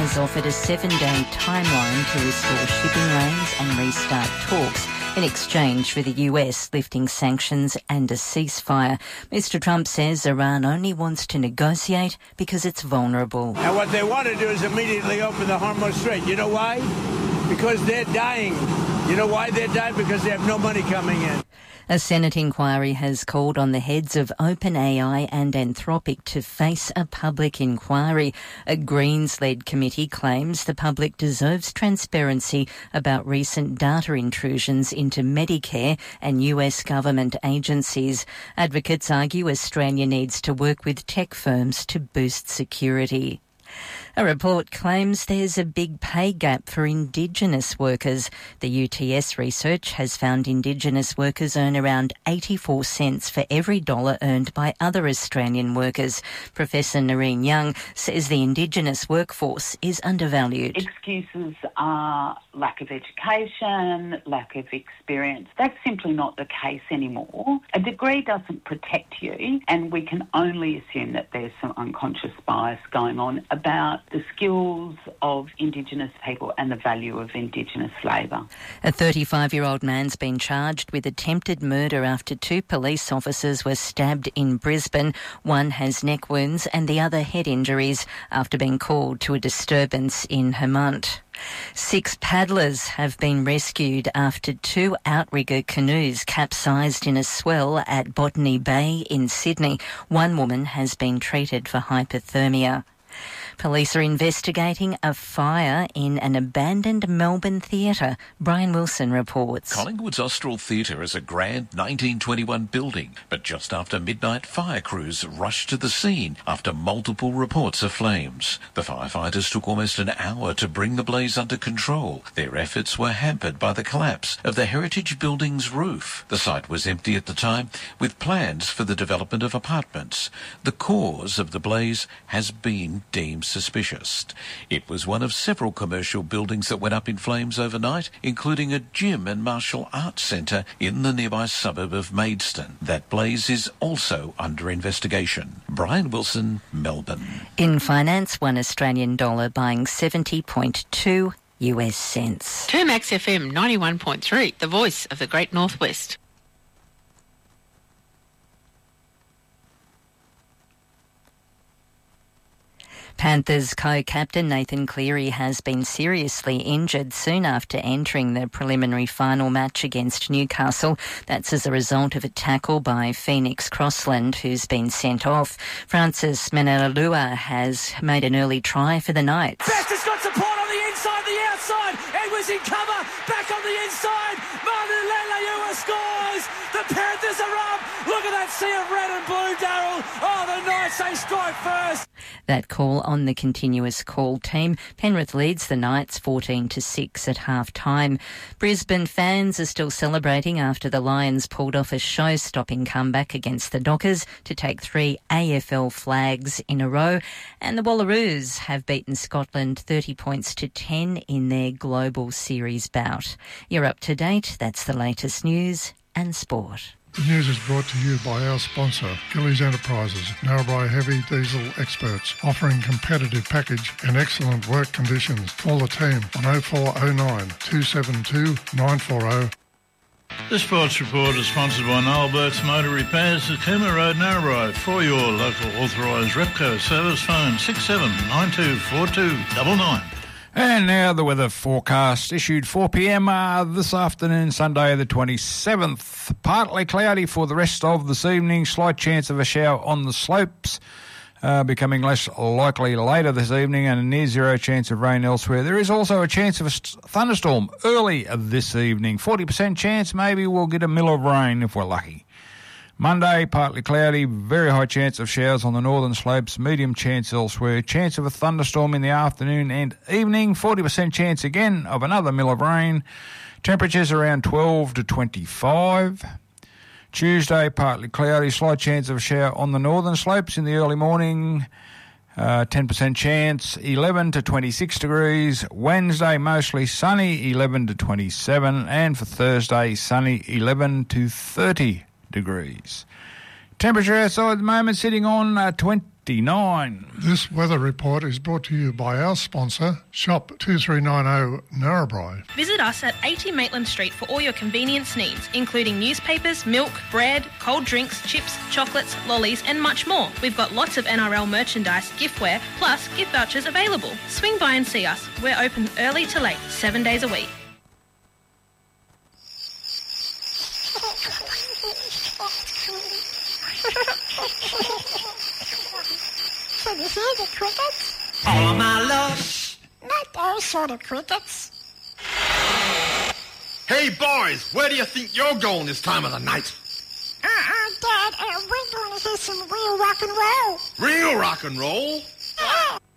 has offered a 7-day timeline to restore shipping lanes and restart talks in exchange for the US lifting sanctions and a ceasefire. Mr. Trump says Iran only wants to negotiate because it's vulnerable. And what they want to do is immediately open the Hormuz Strait. You know why? Because they're dying. You know why they're dying? Because they have no money coming in. A Senate inquiry has called on the heads of OpenAI and Anthropic to face a public inquiry. A Greens-led committee claims the public deserves transparency about recent data intrusions into Medicare and US government agencies. Advocates argue Australia needs to work with tech firms to boost security. A report claims there's a big pay gap for Indigenous workers. The UTS research has found Indigenous workers earn around 84 cents for every dollar earned by other Australian workers. Professor Noreen Young says the Indigenous workforce is undervalued. Excuses are lack of education, lack of experience. That's simply not the case anymore. A degree doesn't protect you, and we can only assume that there's some unconscious bias going on about the skills of Indigenous people and the value of Indigenous labour. A 35-year-old man's been charged with attempted murder after 2 police officers were stabbed in Brisbane. One has neck wounds and the other head injuries after being called to a disturbance in Hermont. 6 paddlers have been rescued after 2 outrigger canoes capsized in a swell at Botany Bay in Sydney. 1 woman has been treated for hypothermia. Police are investigating a fire in an abandoned Melbourne theatre. Brian Wilson reports. Collingwood's Austral Theatre is a grand 1921 building, but just after midnight, fire crews rushed to the scene after multiple reports of flames. The firefighters took almost an hour to bring the blaze under control. Their efforts were hampered by the collapse of the heritage building's roof. The site was empty at the time, with plans for the development of apartments. The cause of the blaze has been deemed suspicious. It was one of several commercial buildings that went up in flames overnight, including a gym and martial arts centre in the nearby suburb of Maidstone. That blaze is also under investigation. Brian Wilson, Melbourne. In finance, $1 Australian buying 70.2 US cents. Termax FM 91.3, the voice of the Great Northwest. Panthers co-captain Nathan Cleary has been seriously injured soon after entering the preliminary final match against Newcastle. That's as a result of a tackle by Phoenix Crossland, who's been sent off. Francis Menalua has made an early try for the Knights. Best has got support on the inside, the outside. Edwards in cover, back on the inside. Martin Leilua scores. The Panthers are up. Look at that sea of red and blue, Darryl. Oh, the Knights, they strike first. That call on the continuous call team. Penrith leads the Knights 14-6 at half-time. Brisbane fans are still celebrating after the Lions pulled off a show-stopping comeback against the Dockers to take 3 AFL flags in a row. And the Wallaroos have beaten Scotland 30 points to 10 in their Global Series bout. You're up to date. That's the latest news and sport. The news is brought to you by our sponsor, Gillies Enterprises, Narrabri Heavy Diesel experts, offering competitive package and excellent work conditions. Call the team on 0409 272 940. This sports report is sponsored by Noel Burke's Motor Repairs at Cooma Road, Narrabri. For your local authorised Repco service, phone 67924299. And now the weather forecast issued 4 p.m. This afternoon, Sunday the 27th. Partly cloudy for the rest of this evening. Slight chance of a shower on the slopes, becoming less likely later this evening, and a near zero chance of rain elsewhere. There is also a chance of a thunderstorm early this evening. 40% chance maybe we'll get a mill of rain if we're lucky. Monday, partly cloudy, very high chance of showers on the northern slopes, medium chance elsewhere, chance of a thunderstorm in the afternoon and evening, 40% chance again of another mill of rain, temperatures around 12 to 25. Tuesday, partly cloudy, slight chance of a shower on the northern slopes in the early morning, 10% chance, 11 to 26 degrees. Wednesday, mostly sunny, 11 to 27, and for Thursday, sunny, 11 to 30 degrees. Temperature outside at the moment sitting on 20 59. This weather report is brought to you by our sponsor, Shop 2390 Narrabri. Visit us at 80 Maitland Street for all your convenience needs, including newspapers, milk, bread, cold drinks, chips, chocolates, lollies and much more. We've got lots of NRL merchandise, giftware, plus gift vouchers available. Swing by and see us. We're open early to late, 7 days a week. Can you hear the crickets? All my love. Not those sort of crickets. Hey, boys, where do you think you're going this time of the night? Dad, we're going to hear some real rock and roll. Real rock and roll?